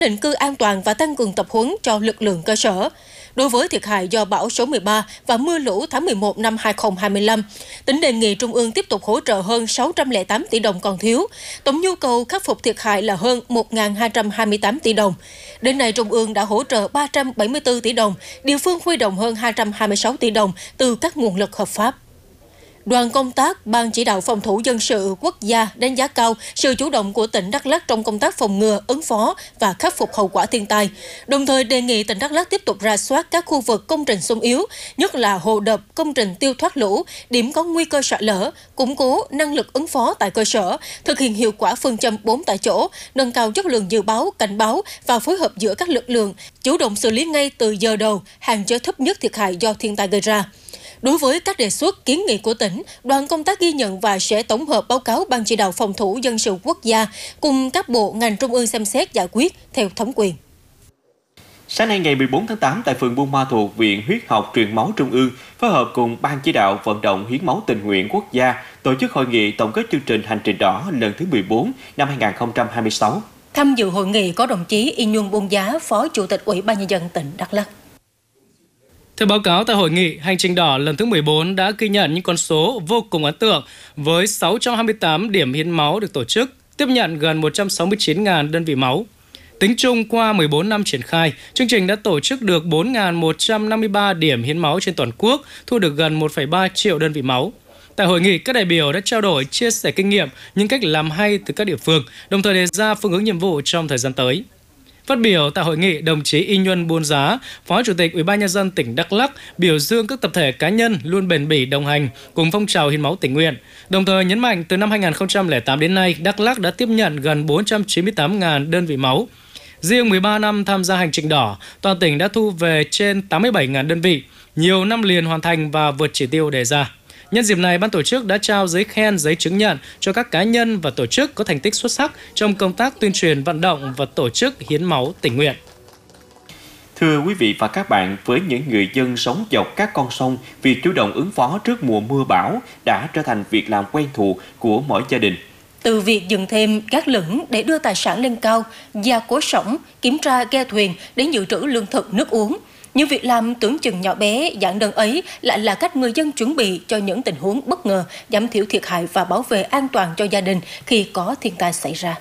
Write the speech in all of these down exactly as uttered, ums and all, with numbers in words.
định cư an toàn và tăng cường tập huấn cho lực lượng cơ sở. Đối với thiệt hại do bão số mười ba và mưa lũ tháng mười một năm hai nghìn không trăm hai mươi lăm, tỉnh đề nghị Trung ương tiếp tục hỗ trợ hơn sáu trăm lẻ tám tỷ đồng còn thiếu. Tổng nhu cầu khắc phục thiệt hại là hơn một nghìn hai trăm hai mươi tám tỷ đồng. Đến nay, Trung ương đã hỗ trợ ba trăm bảy mươi tư tỷ đồng, địa phương huy động hơn hai trăm hai mươi sáu tỷ đồng từ các nguồn lực hợp pháp. Đoàn công tác Ban chỉ đạo phòng thủ dân sự quốc gia đánh giá cao sự chủ động của tỉnh Đắk Lắk trong công tác phòng ngừa, ứng phó và khắc phục hậu quả thiên tai. Đồng thời đề nghị tỉnh Đắk Lắk tiếp tục rà soát các khu vực công trình xung yếu, nhất là hồ đập, công trình tiêu thoát lũ, điểm có nguy cơ sạt lở, củng cố năng lực ứng phó tại cơ sở, thực hiện hiệu quả phương châm bốn tại chỗ, nâng cao chất lượng dự báo, cảnh báo và phối hợp giữa các lực lượng, chủ động xử lý ngay từ giờ đầu, hạn chế thấp nhất thiệt hại do thiên tai gây ra. Đối với các đề xuất, kiến nghị của tỉnh, đoàn công tác ghi nhận và sẽ tổng hợp báo cáo Ban chỉ đạo phòng thủ dân sự quốc gia cùng các bộ ngành trung ương xem xét giải quyết theo thẩm quyền. Sáng nay ngày mười bốn tháng tám tại phường Buôn Ma Thuột, Viện Huyết học Truyền máu Trung ương phối hợp cùng Ban chỉ đạo vận động hiến máu tình nguyện quốc gia tổ chức hội nghị tổng kết chương trình Hành trình đỏ lần thứ mười bốn năm hai nghìn không trăm hai mươi sáu. Tham dự hội nghị có đồng chí Y Nhung Bôn Giá, Phó Chủ tịch Ủy ban Nhân dân tỉnh Đắk Lắk. Theo báo cáo tại hội nghị, Hành trình đỏ lần thứ mười bốn đã ghi nhận những con số vô cùng ấn tượng với sáu trăm hai mươi tám điểm hiến máu được tổ chức, tiếp nhận gần một trăm sáu mươi chín nghìn đơn vị máu. Tính chung qua mười bốn năm triển khai, chương trình đã tổ chức được bốn nghìn một trăm năm mươi ba điểm hiến máu trên toàn quốc, thu được gần một phẩy ba triệu đơn vị máu. Tại hội nghị, các đại biểu đã trao đổi, chia sẻ kinh nghiệm, những cách làm hay từ các địa phương, đồng thời đề ra phương hướng nhiệm vụ trong thời gian tới. Phát biểu tại hội nghị, đồng chí Y Nhung Bôn Giá, Phó Chủ tịch Ủy ban Nhân dân tỉnh Đắk Lắk biểu dương các tập thể cá nhân luôn bền bỉ đồng hành cùng phong trào hiến máu tình nguyện. Đồng thời nhấn mạnh từ năm hai nghìn không trăm lẻ tám đến nay, Đắk Lắk đã tiếp nhận gần bốn trăm chín mươi tám nghìn đơn vị máu. Riêng mười ba năm tham gia hành trình đỏ, toàn tỉnh đã thu về trên tám mươi bảy nghìn đơn vị, nhiều năm liền hoàn thành và vượt chỉ tiêu đề ra. Nhân dịp này, ban tổ chức đã trao giấy khen, giấy chứng nhận cho các cá nhân và tổ chức có thành tích xuất sắc trong công tác tuyên truyền vận động và tổ chức hiến máu tình nguyện. Thưa quý vị và các bạn, với những người dân sống dọc các con sông, việc chủ động ứng phó trước mùa mưa bão đã trở thành việc làm quen thuộc của mỗi gia đình. Từ việc dựng thêm gác lửng để đưa tài sản lên cao, gia cố sổng, kiểm tra ghe thuyền đến dự trữ lương thực, nước uống, những việc làm tưởng chừng nhỏ bé, giản đơn ấy lại là cách người dân chuẩn bị cho những tình huống bất ngờ, giảm thiểu thiệt hại và bảo vệ an toàn cho gia đình khi có thiên tai xảy ra.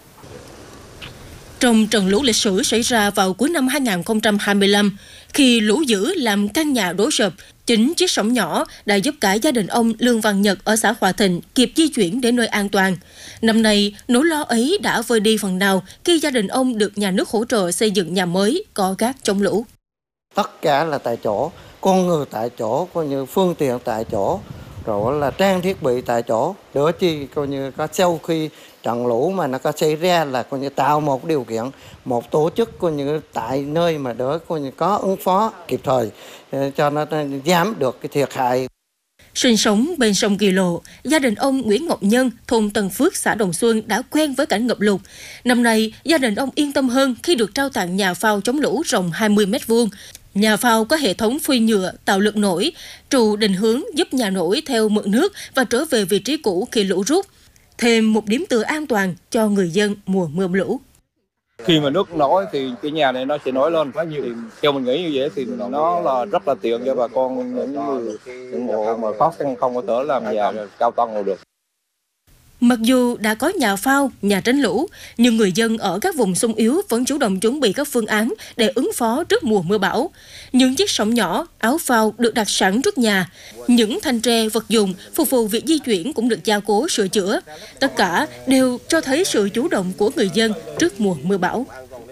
Trong trận lũ lịch sử xảy ra vào cuối năm hai nghìn không trăm hai mươi lăm, khi lũ dữ làm căn nhà đổ sập, chính chiếc sổng nhỏ đã giúp cả gia đình ông Lương Văn Nhật ở xã Hòa Thịnh kịp di chuyển đến nơi an toàn. Năm nay, nỗi lo ấy đã vơi đi phần nào khi gia đình ông được nhà nước hỗ trợ xây dựng nhà mới có gác chống lũ. Tất cả là tại chỗ, con người tại chỗ, coi như phương tiện tại chỗ, rồi là trang thiết bị tại chỗ. Đỡ chi coi như có sau khi trận lũ mà nó có xảy ra là coi như tạo một điều kiện, một tổ chức coi như tại nơi mà đỡ coi như có ứng phó kịp thời cho nó giảm được cái thiệt hại. Sinh sống bên sông Kỳ Lộ, gia đình ông Nguyễn Ngọc Nhân, thôn Tân Phước, xã Đồng Xuân đã quen với cảnh ngập lụt. Năm nay, gia đình ông yên tâm hơn khi được trao tặng nhà phao chống lũ rộng hai mươi mét vuông. Nhà phao có hệ thống phuy nhựa tạo lực nổi, trụ định hướng giúp nhà nổi theo mực nước và trở về vị trí cũ khi lũ rút. Thêm một điểm tựa an toàn cho người dân mùa mưa lũ. Khi mà nước nổi thì cái nhà này nó sẽ nổi lên. Thì theo mình nghĩ như vậy thì nó là rất là tiện cho bà con, những người những hộ mà khó khăn không có thể làm nhà cao tầng được. Mặc dù đã có nhà phao, nhà tránh lũ, nhưng người dân ở các vùng xung yếu vẫn chủ động chuẩn bị các phương án để ứng phó trước mùa mưa bão. Những chiếc sổng nhỏ, áo phao được đặt sẵn trước nhà. Những thanh tre, vật dụng phục vụ việc di chuyển cũng được gia cố sửa chữa. Tất cả đều cho thấy sự chủ động của người dân trước mùa mưa bão.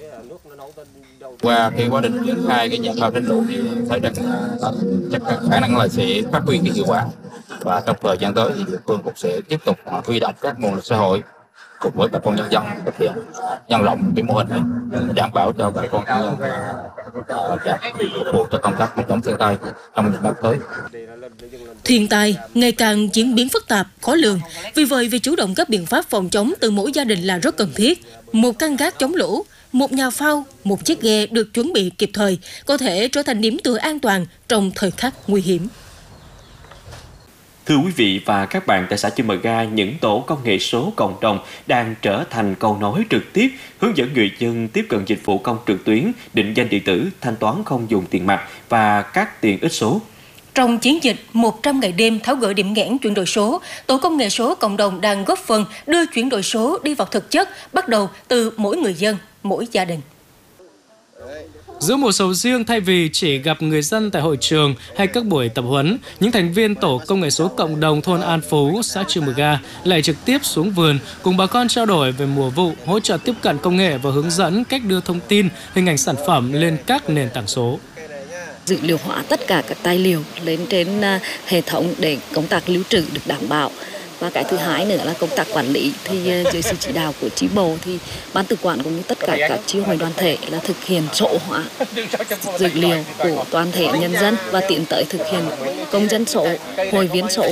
Qua cái quá trình triển khai cái nhà phao tránh lũ thì thấy rằng chắc khả năng là sẽ phát huy cái hiệu quả, và trong thời gian tới thì địa phương cũng sẽ tiếp tục huy động các nguồn lực xã hội cùng với bà con nhân dân thực hiện nhân rộng cái mô hình này, đảm bảo cho bà con nhân dân phục vụ cho công tác phòng chống thiên tai trong những năm tới. Thiên tai ngày càng diễn biến phức tạp, khó lường. Vì vậy, việc chủ động các biện pháp phòng chống từ mỗi gia đình là rất cần thiết. Một căn gác chống lũ, một nhà phao, một chiếc ghe được chuẩn bị kịp thời có thể trở thành điểm tựa an toàn trong thời khắc nguy hiểm. Thưa quý vị và các bạn, tại xã Chư Mờ Ga, những tổ công nghệ số cộng đồng đang trở thành cầu nối trực tiếp hướng dẫn người dân tiếp cận dịch vụ công trực tuyến, định danh điện tử, thanh toán không dùng tiền mặt và các tiện ích số. Trong chiến dịch một trăm ngày đêm tháo gỡ điểm nghẽn chuyển đổi số, tổ công nghệ số cộng đồng đang góp phần đưa chuyển đổi số đi vào thực chất, bắt đầu từ mỗi người dân, mỗi gia đình. Giữa mùa sầu riêng, thay vì chỉ gặp người dân tại hội trường hay các buổi tập huấn, những thành viên tổ công nghệ số cộng đồng thôn An Phú, xã Chư Mờ Ga lại trực tiếp xuống vườn cùng bà con trao đổi về mùa vụ, hỗ trợ tiếp cận công nghệ và hướng dẫn cách đưa thông tin, hình ảnh sản phẩm lên các nền tảng số. Dữ liệu hóa tất cả các tài liệu lên trên hệ thống để công tác lưu trữ được đảm bảo. Và cái thứ hai nữa là công tác quản lý thì dưới sự chỉ đạo của chi bộ thì ban tự quản cũng như tất cả các chi hội đoàn thể là thực hiện số hóa dữ liệu của toàn thể nhân dân và tiến tới thực hiện công dân số, hội viên số.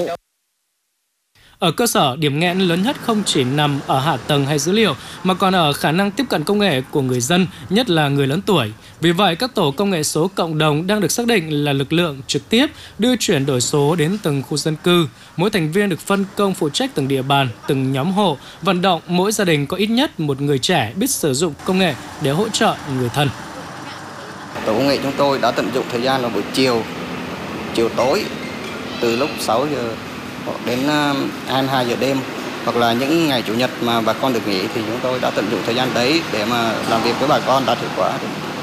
Ở cơ sở, điểm nghẽn lớn nhất không chỉ nằm ở hạ tầng hay dữ liệu, mà còn ở khả năng tiếp cận công nghệ của người dân, nhất là người lớn tuổi. Vì vậy, các tổ công nghệ số cộng đồng đang được xác định là lực lượng trực tiếp đưa chuyển đổi số đến từng khu dân cư. Mỗi thành viên được phân công phụ trách từng địa bàn, từng nhóm hộ, vận động mỗi gia đình có ít nhất một người trẻ biết sử dụng công nghệ để hỗ trợ người thân. Tổ công nghệ chúng tôi đã tận dụng thời gian là buổi chiều, chiều tối, từ lúc sáu giờ đến hai mươi hai giờ đêm, hoặc là những ngày chủ nhật mà bà con được nghỉ thì chúng tôi đã tận dụng thời gian đấy để mà làm việc với bà con đạt hiệu quả.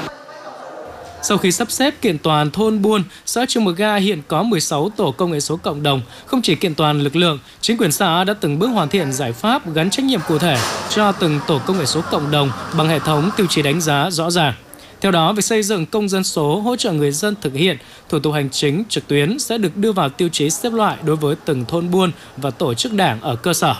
Sau khi sắp xếp kiện toàn thôn buôn, xã Chư Mờ Ga hiện có mười sáu tổ công nghệ số cộng đồng. Không chỉ kiện toàn lực lượng, chính quyền xã đã từng bước hoàn thiện giải pháp gắn trách nhiệm cụ thể cho từng tổ công nghệ số cộng đồng bằng hệ thống tiêu chí đánh giá rõ ràng. Theo đó, việc xây dựng công dân số hỗ trợ người dân thực hiện thủ tục hành chính trực tuyến sẽ được đưa vào tiêu chí xếp loại đối với từng thôn buôn và tổ chức đảng ở cơ sở.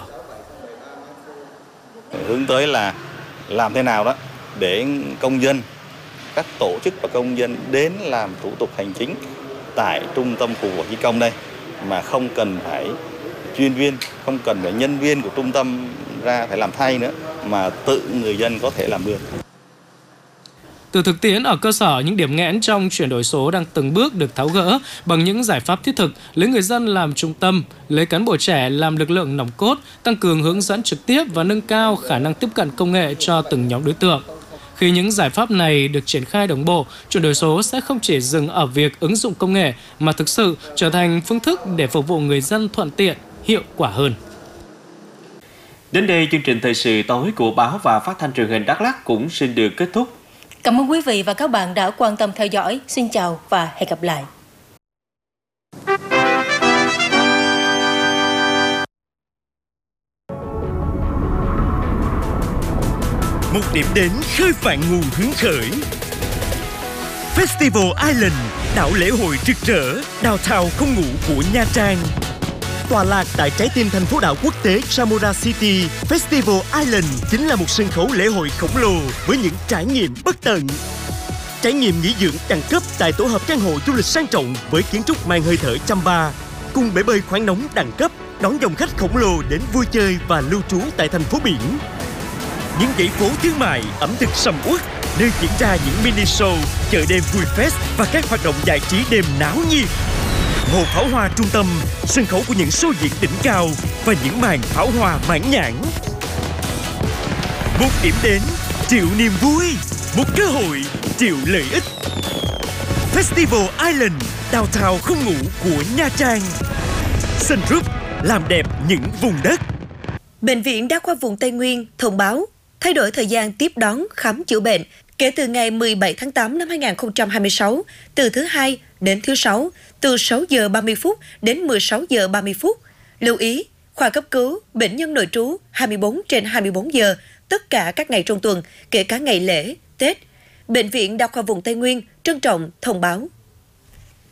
Hướng tới là làm thế nào đó để công dân, các tổ chức và công dân đến làm thủ tục hành chính tại trung tâm phục vụ hành chính công đây mà không cần phải chuyên viên, không cần phải nhân viên của trung tâm ra phải làm thay nữa, mà tự người dân có thể làm được. Từ thực tiễn ở cơ sở, những điểm nghẽn trong chuyển đổi số đang từng bước được tháo gỡ bằng những giải pháp thiết thực, lấy người dân làm trung tâm, lấy cán bộ trẻ làm lực lượng nòng cốt, tăng cường hướng dẫn trực tiếp và nâng cao khả năng tiếp cận công nghệ cho từng nhóm đối tượng. Khi những giải pháp này được triển khai đồng bộ, chuyển đổi số sẽ không chỉ dừng ở việc ứng dụng công nghệ mà thực sự trở thành phương thức để phục vụ người dân thuận tiện, hiệu quả hơn. Đến đây, chương trình thời sự tối của báo và phát thanh truyền hình Đắk Lắk cũng xin được kết thúc. Cảm ơn quý vị và các bạn đã quan tâm theo dõi. Xin chào và hẹn gặp lại. Một điểm đến khơi phạn nguồn hứng khởi. Festival Island, đảo lễ hội rực rỡ, downtown không ngủ của Nha Trang. Tọa lạc tại trái tim thành phố đảo quốc tế Samora City, Festival Island chính là một sân khấu lễ hội khổng lồ với những trải nghiệm bất tận. Trải nghiệm nghỉ dưỡng đẳng cấp tại tổ hợp căn hộ du lịch sang trọng với kiến trúc mang hơi thở Chamba, cùng bể bơi khoáng nóng đẳng cấp đón dòng khách khổng lồ đến vui chơi và lưu trú tại thành phố biển. Những dãy phố thương mại, ẩm thực sầm uất, nơi diễn ra những mini show, chợ đêm vui fest và các hoạt động giải trí đêm náo nhiệt. Hồ pháo hoa trung tâm, sân khấu của những show diễn đỉnh cao và những màn pháo hoa mãn nhãn. Một điểm đến, triệu niềm vui, một cơ hội, triệu lợi ích. Festival Island, downtown không ngủ của Nha Trang. Sun Group, làm đẹp những vùng đất. Bệnh viện Đa khoa vùng Tây Nguyên thông báo thay đổi thời gian tiếp đón khám chữa bệnh kể từ ngày mười bảy tháng tám năm hai nghìn không trăm hai mươi sáu, từ thứ hai đến thứ sáu, từ sáu giờ ba mươi phút đến mười sáu giờ ba mươi phút. Lưu ý, khoa cấp cứu, bệnh nhân nội trú hai mươi bốn trên hai mươi bốn giờ, tất cả các ngày trong tuần, kể cả ngày lễ, Tết. Bệnh viện Đa khoa vùng Tây Nguyên trân trọng thông báo.